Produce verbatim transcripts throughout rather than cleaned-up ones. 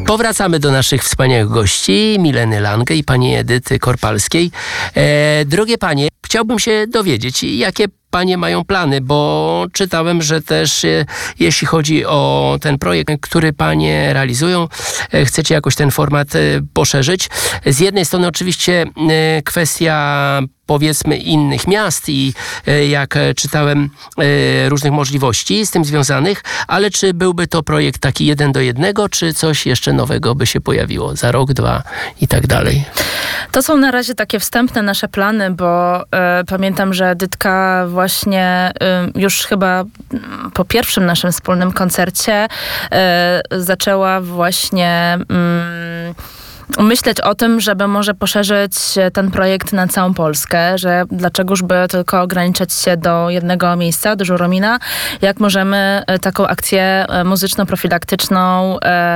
Powracamy do naszych wspaniałych gości, Mileny Lange i pani Edyty Korpalskiej. E, drogie panie, chciałbym się dowiedzieć, jakie panie mają plany, bo czytałem, że też e, jeśli chodzi o ten projekt, który panie realizują, e, chcecie jakoś ten format e, poszerzyć. Z jednej strony oczywiście e, kwestia powiedzmy innych miast i e, jak czytałem e, różnych możliwości z tym związanych, ale czy byłby to projekt taki jeden do jednego, czy coś jeszcze nowego by się pojawiło za rok, dwa i tak dalej? To są na razie takie wstępne nasze plany, bo e, pamiętam, że Edytka właśnie e, już chyba po pierwszym naszym wspólnym koncercie e, zaczęła właśnie mm, myśleć o tym, żeby może poszerzyć ten projekt na całą Polskę, że dlaczegoż by tylko ograniczać się do jednego miejsca, do Żuromina, jak możemy taką akcję muzyczno-profilaktyczną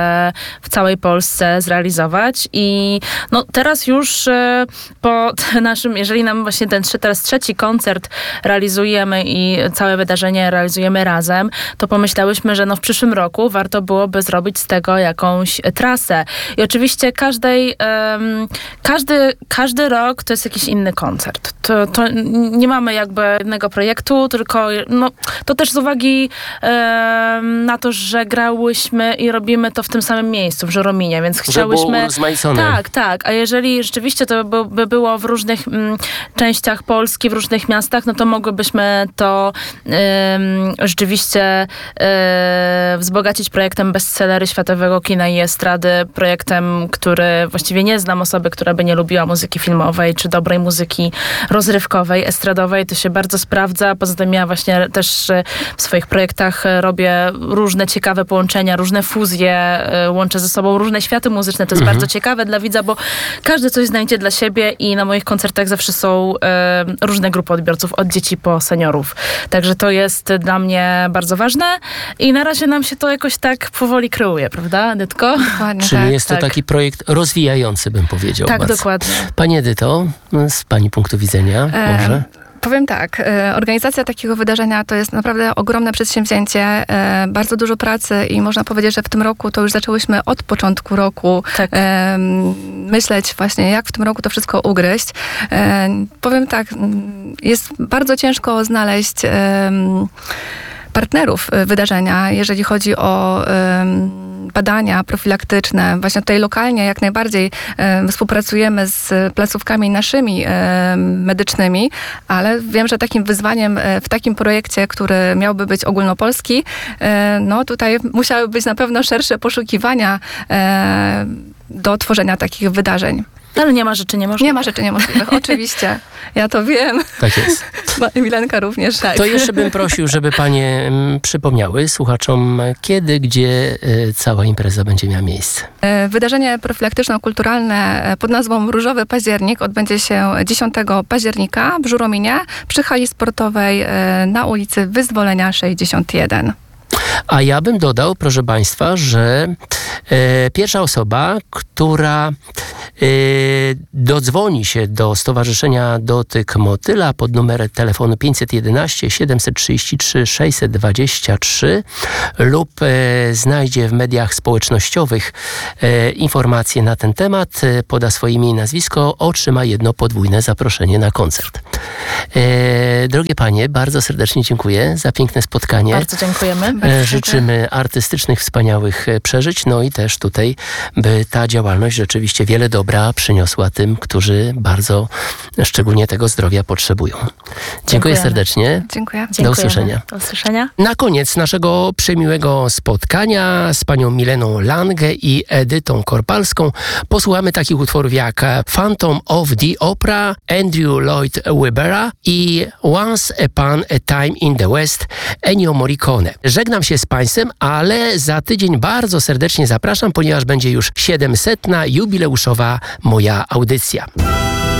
w całej Polsce zrealizować. I no teraz już po naszym, jeżeli nam właśnie ten teraz trzeci koncert realizujemy i całe wydarzenie realizujemy razem, to pomyślałyśmy, że no w przyszłym roku warto byłoby zrobić z tego jakąś trasę. I oczywiście każdy Um, każdy, każdy rok to jest jakiś inny koncert. To, to nie mamy jakby jednego projektu, tylko no, to też z uwagi um, na to, że grałyśmy i robimy to w tym samym miejscu, w Żurominie, więc chciałyśmy... Tak, tak. A jeżeli rzeczywiście to by, by było w różnych um, częściach Polski, w różnych miastach, no to mogłybyśmy to um, rzeczywiście um, wzbogacić projektem bestsellery światowego kina i estrady, projektem, który właściwie nie znam osoby, która by nie lubiła muzyki filmowej, czy dobrej muzyki rozrywkowej, estradowej. To się bardzo sprawdza. Poza tym ja właśnie też w swoich projektach robię różne ciekawe połączenia, różne fuzje, łączę ze sobą różne światy muzyczne. To jest mhm. bardzo ciekawe dla widza, bo każdy coś znajdzie dla siebie i na moich koncertach zawsze są e, różne grupy odbiorców, od dzieci po seniorów. Także to jest dla mnie bardzo ważne i na razie nam się to jakoś tak powoli kreuje, prawda, Edytko? Dokładnie, Czyli tak, jest to tak. taki projekt rozwijający, bym powiedział. Tak, bardzo. dokładnie. Pani Edyto, z pani punktu widzenia E, może? Powiem tak, e, organizacja takiego wydarzenia to jest naprawdę ogromne przedsięwzięcie, e, bardzo dużo pracy i można powiedzieć, że w tym roku to już zaczęłyśmy od początku roku tak. e, myśleć właśnie, jak w tym roku to wszystko ugryźć. E, powiem tak, jest bardzo ciężko znaleźć e, partnerów wydarzenia, jeżeli chodzi o e, badania profilaktyczne. Właśnie tutaj lokalnie jak najbardziej e, współpracujemy z placówkami naszymi e, medycznymi, ale wiem, że takim wyzwaniem e, w takim projekcie, który miałby być ogólnopolski, e, no tutaj musiały być na pewno szersze poszukiwania e, do tworzenia takich wydarzeń. Ale nie ma rzeczy niemożliwych. Nie ma rzeczy niemożliwych, oczywiście. Ja to wiem. Tak jest. Milenka również, tak. To jeszcze bym prosił, żeby panie m, przypomniały słuchaczom, kiedy, gdzie y, cała impreza będzie miała miejsce. Wydarzenie profilaktyczno-kulturalne pod nazwą Różowy Październik odbędzie się dziesiątego października w Żurominie przy hali sportowej y, na ulicy Wyzwolenia sześćdziesiąt jeden. A ja bym dodał, proszę państwa, że e, pierwsza osoba, która e, dodzwoni się do Stowarzyszenia Dotyk Motyla pod numerem telefonu pięćset jedenaście siedemset trzydzieści trzy sześćset dwadzieścia trzy lub e, znajdzie w mediach społecznościowych e, informacje na ten temat, e, poda swoje imię i nazwisko, otrzyma jedno podwójne zaproszenie na koncert. E, drogie panie, bardzo serdecznie dziękuję za piękne spotkanie. Bardzo dziękujemy. E, życzymy artystycznych, wspaniałych przeżyć, no i też tutaj, by ta działalność rzeczywiście wiele dobra przyniosła tym, którzy bardzo szczególnie tego zdrowia potrzebują. Dziękuję Dziękujemy. serdecznie. Dziękuję. Do usłyszenia. Do usłyszenia. Na koniec naszego przemiłego spotkania z panią Mileną Lange i Edytą Korpalską posłuchamy takich utworów jak Phantom of the Opera, Andrew Lloyd Webbera i Once Upon a Time in the West, Ennio Morricone. Żegnam się z państwem, ale za tydzień bardzo serdecznie zapraszam, ponieważ będzie już siedemsetna jubileuszowa moja audycja.